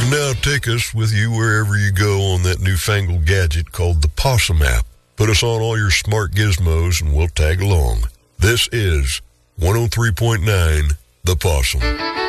can now take us with you wherever you go on that newfangled gadget called the Possum app. Put us on all your smart gizmos and we'll tag along. This is 103.9 The Possum.